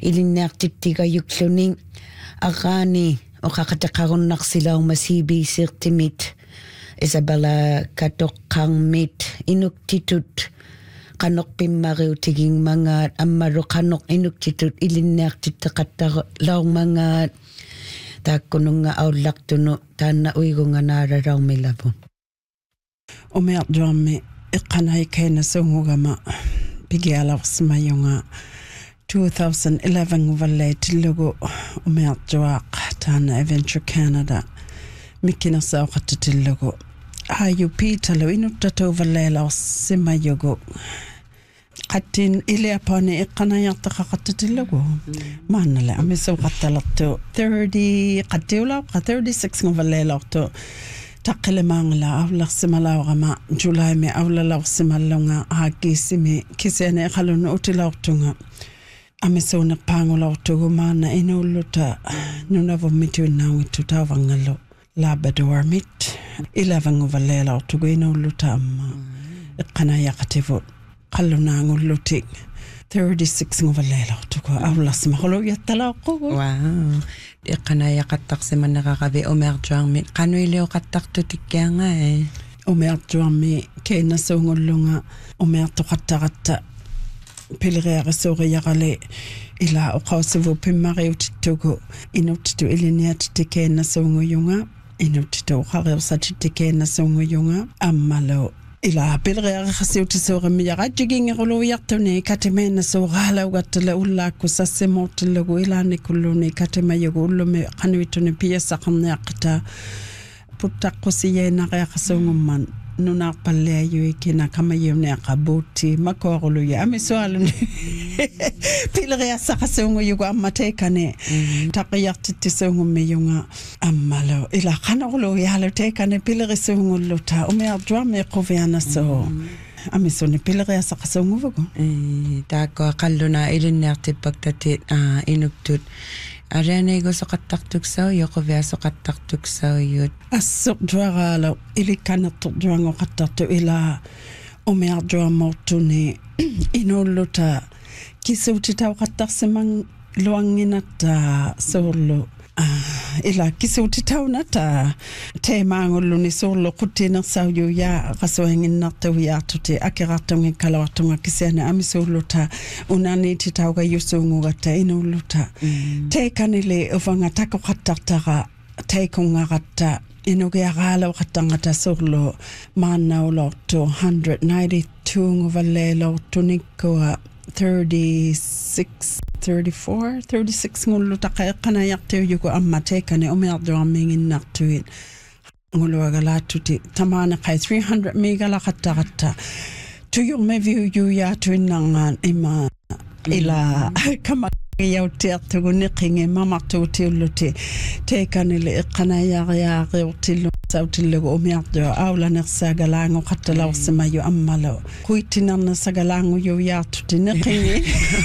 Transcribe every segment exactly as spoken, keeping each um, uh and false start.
илинниартиттигаюклуни агаани оқақатеқаруннарсилаумасибисиертимит Isabella катоққармит инуктитут qanoqpimmaриутигингмангаат аммалу qanoq inuktitut илинниартиттеқаттарлаумангаат тааккунунга ауллартуну таанна уигунганаалалаумилапу умеарджуарми эққанай кена сунгугама пигиаларсмаюнга twenty eleven валлаатиллугу умеарджуаақ таана Adventure Canada миккинерсаоқаттиллугу аюпи талу инуттату валлааларсимаюгу qattin iliapani eqqanajartaqaqattatillagu maannala amisuqattallertu thirty qattiula thirty-six nguvallailartu taqqilemaangala avlarsimalaurama July me avlalarsimallunga haakkiissimi kisiane eqalunnu utilaortunga amisuunerpaangulortugu maanna inuulluta nunavummittuinnaungittu taavangallu Labrador mit eleven nguvallailartugu inuulluta amma eqqanajaqativut qallunaangulluti thirty-six nguvallailartuku avlarsimaqulu yattalaaqqugu wow eqqanajaqattaqsimanneraqavi umeartuarmi qanuiliuqattartutikkianga umeartuarmi keenasuungullunga umeartoqattaqatta pileriarisuuriaqali ila oqausivu pimmariutittugu inuttitu iliniatitti keenasuunguyunga inuttitu oqariursatitti keenasuunguyunga ammalu ila pileriarisiutisoorami yaqajjigingeruluiartuni katimeena sooraalaugattala ullaakku sassimortillagu ilaanikulluni katimayugu ullumi qanuituni piassaqarniaqqita puttaqqusiyeenaqiaqasuungumman nunarpalliayuikina kamayuneaqabuutti makooruluya amisualuni pileriassaqasuunguyugu ammateekane taqiyartittisuungummiyunga ammalo ila qanoruluyalu teekane pilerisuungulluta umiartuarmi quvianaso amisuni pileriassaqasuunguvugu taakko qalluna ilinniartippaktati inuktut Arianeigosoqattartuksau yoquviasoqattartuksauйут ассоқ дуараала иликканертор дуангоқаттарту ила умиаржуаммортуни инууллута кисуутитауқаттарсиман луангинатта соорлу ила кисуутитауната теемаангуллуни соорлу қуттинерсауюя қасуангиннартуиартути акерартунги калавартунга кисиана амисууллута унанититауга юсуунгугатта инууллута тееканили уфанга такоқаттартара теекунгаратта инугиараалауқаттангата соорлу мааннаулорту one ninety-two nguvallailoortunikkuа thirty-six thirty-four thirty-six ngullu taqeqqanajartiujuku ammateekane umiarduarmiinginnartuit nguluagalaatuti tamaana qai three hundred megalaqattaqatta tuyurmeviujuyaatuinnarngaan ima ila kama yautiartugu niqingi mamartuutiulluti teekanili eqqanajariaariurtillu sautillugu umiartua aulanersaagalaangu qattalaorsimayu ammalo quittinarnersagalaangu yuyaartuti niqingi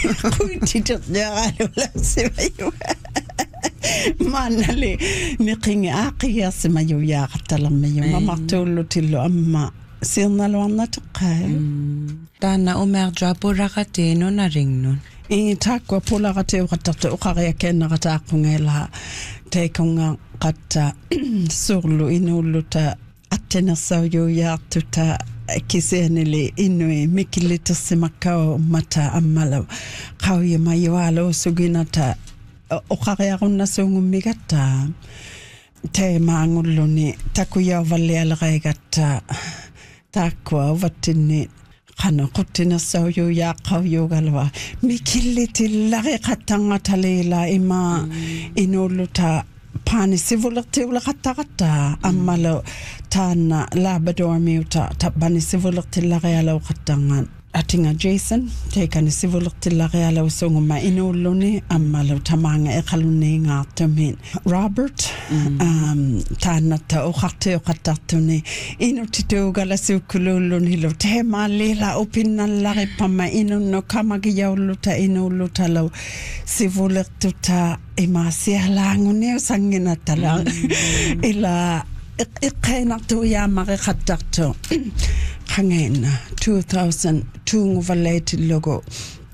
quittiterjaaraalularsimayu maannali niqingi aaqigiarsimayu yaaqattalermiyu mamartuullutillu amma sirnaluarnateqqaa taanna umiartua puraqatiinu narinnun I taakwa pulaqatiu qattartu uqariakennaqataaqpungeela teikunga qatta surlu inuulluta attenersaujuujaartuta kisianili inui mikillitersimakkau ummata ammalu qauyimayualu suginata uqariarunnasuungummigatta teemaangulluni takuyauvallialeqaigatta taakwa uvattinni qana quttinersauju yaaqawyugalwa mikillitillari qattangatalela ima inulluta paani sivulertiulaqattaqatta ammalo taanna Labrador miuta tabbani sivulertillarialau qattangan atinga Jason teekani sivulertillarialau sunguma inulluni ammalo tamaanga eqalunniingaartumin Robert um taannata uqartiu qattartuni inutituugalasuukkuluulluni lu teemaalila upinnallaripamma inunno kamagiyaulluta inullutalau sivulertuta imasialaanguniu sanginatala ila iqqainartu yaamari qattartu qangeena two thousand two nguvallaitillugu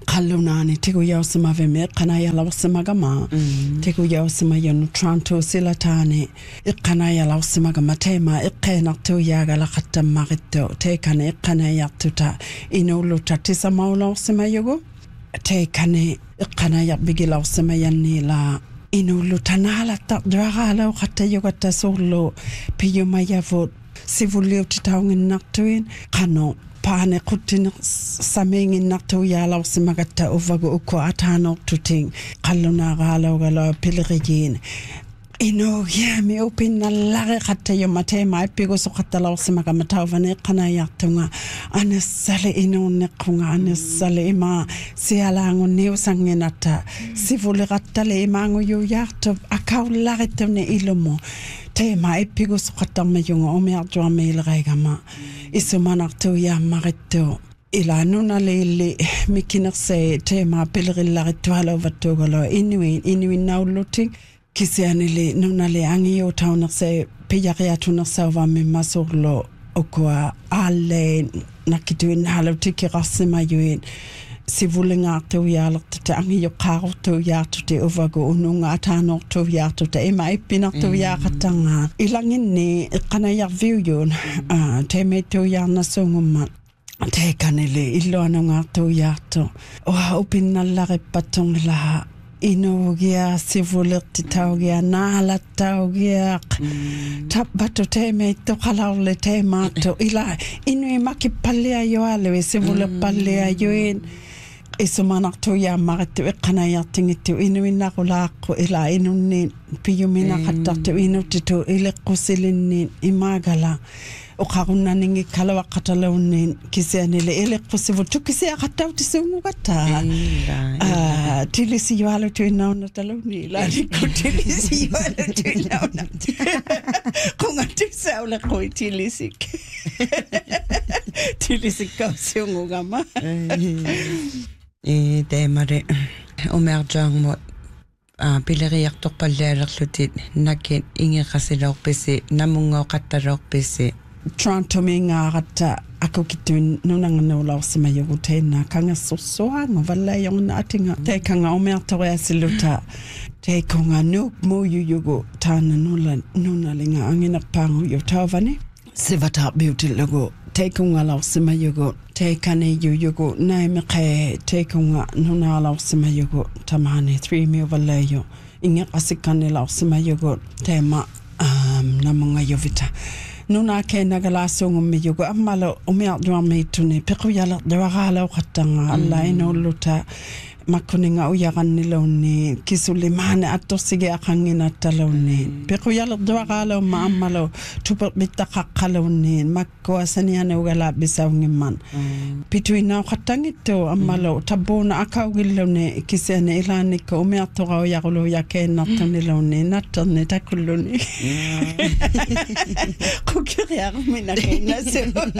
Kallunani tiku yausima veme kana yalausima gama tiku yausima yonu Toronto silatani ikana yalausima gama tema ikena tu yaga la khatta marito te kana ikana yaktuta inulu tatisa maulausima yugo te kana ikana yakbigi lausima yanni la inulu tanala ta dragala khatta yugo tasolo piyuma yavot sivulio titaungin naktuin kano Pane kutin samingin nakto yalaw simagata uvago uko atano tuting kaluna galaw galaw pilirigin ino yami open na lare kata yo mate mai pigo so kata law simagamata vane kana yaktunga anesale ino nekunga anesale ima sialango neo sangenata sivule katale imango yo yakto akaw lare temne ilomo te mai pigo so kata mayunga o me atwa me ilregama isumanartu ya marito ila nuna lele mikinarse tema pelerillarittu halovatugalo inuin inuin nauluting kisianile nuna le angio taunarse piyariatunarsava mimmasurlo okwa alle nakituin halotiki rassimayuin sivulingartu yaalertata angio qartu yaatute uvago ununga atanortu yaatute ema ippinartu yaaqatanga ilanginni iqqanayarviuyun temetu yaarnassungumma tekanile illuanungartu yaartu oha upinnallarippattunglaha inogia sivulertitaugia naalattaugia tabbatu temeittu qalawle temaattu ila inui makipallia yoale sivulerpallia yoin isumanartu yaammarittu iqqanayartingittu inuinnaqulaaqu ila inunni piyumina qattartu inuttitu ileqqusilinni imagala uqarunnaningi kalawaqatalawnin kisianile ileqqusivu tukisia qattautisungugata ah tilisi yoalo tuinauna talawni lalikku tilisi yoalo tuinauna qungattisaule qoi tilisik tilisik kausiungugama e temare umerjangmot a pileriartorpallialerlutit nakin ingeqasilorpisi namungoqattaloorpisi Toronto mingaarata akukituin nunanganuulausimayogu teena kangassorsuanga vallayongna atinga teikanga umeartoriasiluta teikunga nuk muyuyugu taana nula nunalinga anginerpaangu yutavani sivata biutilugu teikunga lausimayogu teikane yuyugu naimeqe teikunga nunaalausimayogu tamani three mil vallayo ingeqasikane lausimayogu teema um namungayovita nuna ke nagalasung umiyugo amalo umia duame tune pekuyala dawagala ukatanga alla inoluta makuninga uyaganiloni kisulimane atosige akangina taloni pekuyala dawagala ma amalo tupa mitaqaqqaloni makkuasaniane ugala bisawngiman pituina ukatangito amalo tabuna akawgillone kisene ilanika umia toga uyagulu yakena taniloni natane takulluni kukiriar mina kena se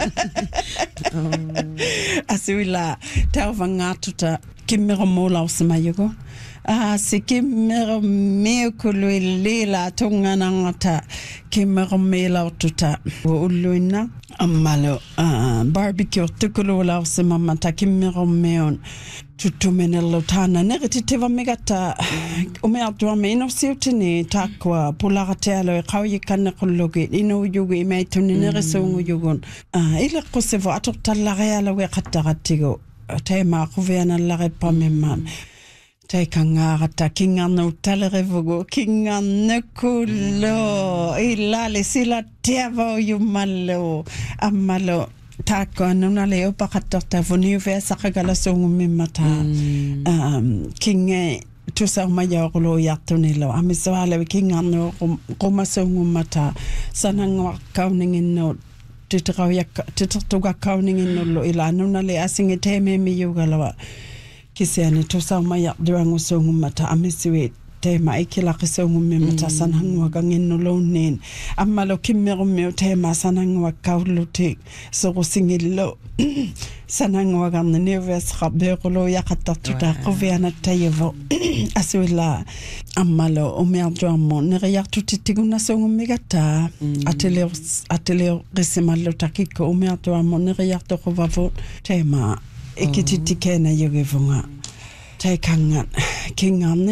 aswila tawangatuta kimero mola usmayugo ah sikimero meukulu lela tungana ngata kimero mela tuta uluina amalo ah barbecue tukulu la usmama takimero meon tutumenelo tana nerititeva megata umeatwa meno siutini takwa pulagatelo qawyikan qullugi inu yugi imaytuni nerisongu yugon ah ila qusifo atotallagayala we qattagatigo tema kuviana larepa memman teikanga gata kingano talerevugo kingano kulo ilale sila teva yumalo amalo tako nuna leo pakatota voni vesa kagala songu mimata um kinge tusa mayaglo yatunilo amiswale kingano koma songu mata sananga kauningino titiraw yak titatuga kauningino ila nuna le asinge teme miyugalawa kisiani tusa maya duangu songu mata amisiwe tema ikila kisongu mimata sanangwa gangino lonin amalo kimmero me tema sanangwa kauluti so singilo sanangwa ganne nervous rabero yakatatuta qoviana tayevo aswila amalo omerjamo neriyartuti tiguna songu megata atele atele resimalo takiko omerjamo neriyarto qovavo tema ikititi kena yogevunga. Tai kangan, kingan